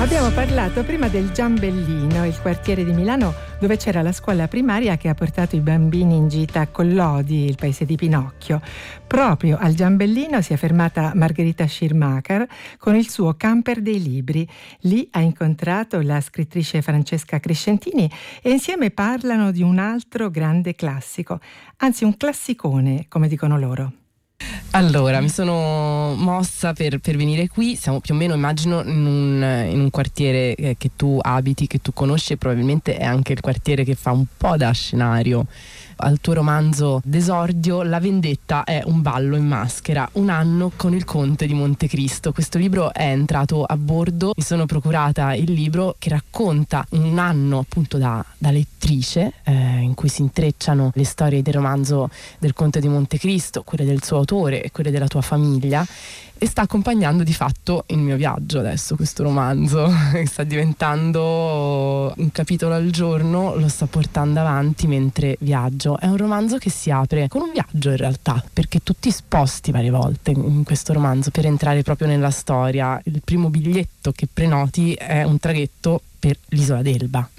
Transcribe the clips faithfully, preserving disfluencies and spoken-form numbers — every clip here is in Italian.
Abbiamo parlato prima del Giambellino, il quartiere di Milano dove c'era la scuola primaria che ha portato i bambini in gita a Collodi, il paese di Pinocchio. Proprio al Giambellino si è fermata Margherita Schirmacher con il suo Camper dei libri. Lì ha incontrato la scrittrice Francesca Crescentini e insieme parlano di un altro grande classico, anzi un classicone, come dicono loro. Allora, mi sono mossa per, per venire qui. Siamo più o meno, immagino, in un, in un quartiere eh, che tu abiti, che tu conosci, e probabilmente è anche il quartiere che fa un po' da scenario al tuo romanzo d'esordio. La vendetta è un ballo in maschera, un anno con il conte di Montecristo. Questo libro è entrato a bordo, mi sono procurata il libro che racconta un anno appunto da, da lettrice, eh, in cui si intrecciano le storie del romanzo del conte di Montecristo, quelle del suo autore e quelle della tua famiglia, e sta accompagnando di fatto il mio viaggio adesso, questo romanzo che sta diventando un capitolo al giorno, lo sto portando avanti mentre viaggio. È un romanzo che si apre con un viaggio in realtà, perché tu ti sposti varie volte in questo romanzo per entrare proprio nella storia. Il primo biglietto che prenoti è un traghetto per l'isola d'Elba.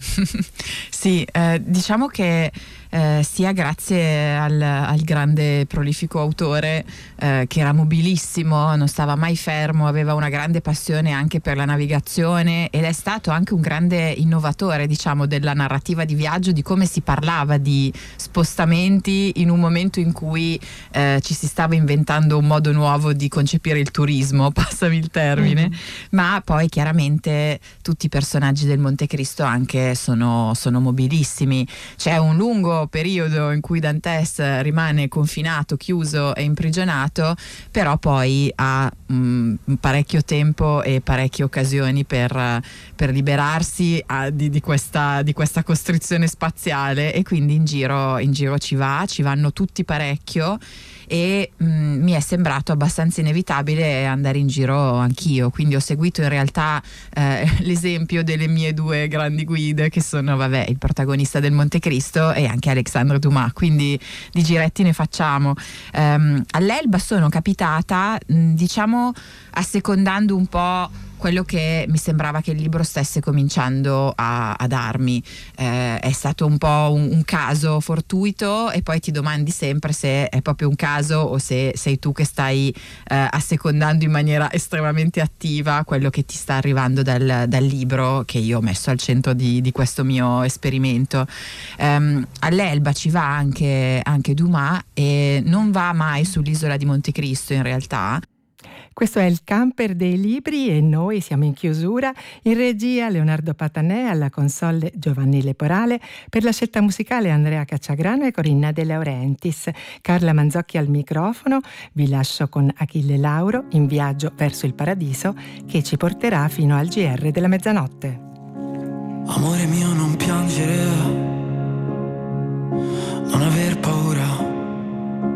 Sì, eh, diciamo che eh, sia grazie al, al grande prolifico autore eh, che era mobilissimo, non stava mai fermo, aveva una grande passione anche per la navigazione ed è stato anche un grande innovatore, diciamo, della narrativa di viaggio, di come si parlava di spostamenti in un momento in cui eh, ci si stava inventando un modo nuovo di concepire il turismo, passami il termine, mm. ma poi chiaramente tutti i personaggi del Montecristo anche sono, sono mobilissimi. C'è un lungo periodo in cui Dantes rimane confinato, chiuso e imprigionato, però poi ha mh, parecchio tempo e parecchie occasioni per, per liberarsi a, di, di, questa, di questa costrizione spaziale, e quindi in giro, in giro ci va, ci vanno tutti parecchio. E mh, mi è sembrato abbastanza inevitabile andare in giro anch'io, quindi ho seguito in realtà eh, l'esempio delle mie due grandi guide, che sono vabbè il protagonista del Montecristo e anche Alexandre Dumas, quindi di giretti ne facciamo. Um, all'Elba sono capitata mh, diciamo assecondando un po' quello che mi sembrava che il libro stesse cominciando a, a darmi. Eh, è stato un po' un, un caso fortuito, e poi ti domandi sempre se è proprio un caso o se sei tu che stai eh, assecondando in maniera estremamente attiva quello che ti sta arrivando dal, dal libro che io ho messo al centro di, di questo mio esperimento. Um, all'Elba ci va anche, anche Dumas, e non va mai sull'isola di Montecristo in realtà. Questo è il Camper dei libri e noi siamo in chiusura. In regia Leonardo Patanè, alla console Giovanni Leporale, per la scelta musicale Andrea Cacciagrano e Corinna De Laurentiis, Carla Manzocchi al microfono. Vi lascio con Achille Lauro in viaggio verso il paradiso, che ci porterà fino al G R della mezzanotte. Amore mio, non piangere